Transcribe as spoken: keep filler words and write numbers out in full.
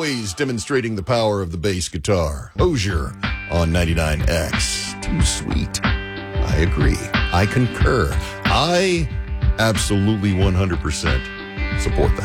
always demonstrating the power of the bass guitar. Hozier on ninety-nine X. Too sweet. I agree. I concur. I absolutely one hundred percent support that.